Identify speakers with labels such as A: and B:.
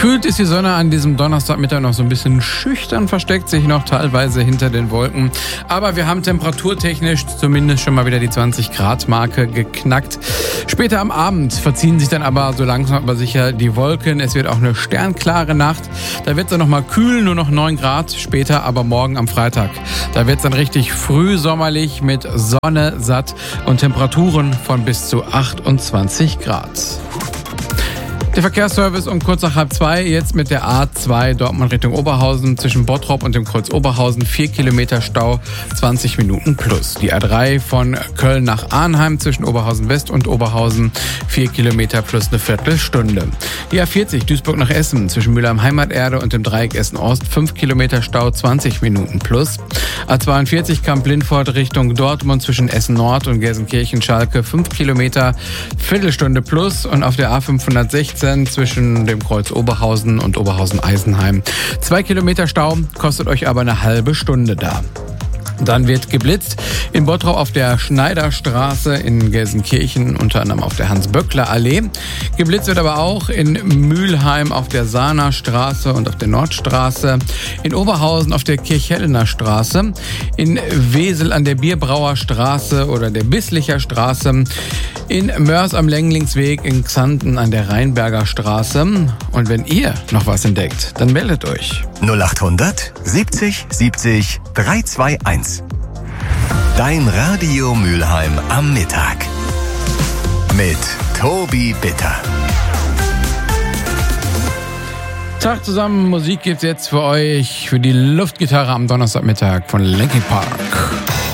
A: Gefühlt ist die Sonne an diesem Donnerstagmittag noch so ein bisschen schüchtern, versteckt sich noch teilweise hinter den Wolken. Aber wir haben temperaturtechnisch zumindest schon mal wieder die 20-Grad-Marke geknackt. Später am Abend verziehen sich dann aber so langsam aber sicher die Wolken. Es wird auch eine sternklare Nacht. Da wird es dann nochmal kühl, nur noch 9 Grad. Später aber morgen am Freitag. Da wird es dann richtig frühsommerlich mit Sonne, satt und Temperaturen von bis zu 28 Grad. Der Verkehrsservice um kurz nach 1:30 jetzt mit der A2 Dortmund Richtung Oberhausen zwischen Bottrop und dem Kreuz Oberhausen 4 Kilometer Stau, 20 Minuten plus. Die A3 von Köln nach Arnheim zwischen Oberhausen West und Oberhausen 4 Kilometer plus eine Viertelstunde. Die A40 Duisburg nach Essen zwischen Mülheim Heimaterde und dem Dreieck Essen Ost 5 Kilometer Stau, 20 Minuten plus. A42 Kamp-Lindfort Richtung Dortmund zwischen Essen Nord und Gelsenkirchen-Schalke 5 Kilometer, Viertelstunde plus. Und auf der A516 zwischen dem Kreuz Oberhausen und Oberhausen-Eisenheim 2 Kilometer Stau, kostet euch aber eine halbe Stunde da. Dann wird geblitzt in Bottrop auf der Schneiderstraße, in Gelsenkirchen unter anderem auf der Hans-Böckler-Allee. Geblitzt wird aber auch in Mülheim auf der Sahner Straße und auf der Nordstraße, in Oberhausen auf der Kirchhellener Straße, in Wesel an der Bierbrauer Straße oder der Bisslicher Straße, in Mörs am Lenglingsweg, in Xanten an der Rheinberger Straße. Und wenn ihr noch was entdeckt, dann meldet euch.
B: 0800 70 70 321. Dein Radio Mülheim am Mittag. Mit Tobi Bitter.
A: Tag zusammen, Musik gibt's jetzt für euch, für die Luftgitarre am Donnerstagmittag von Linkin Park.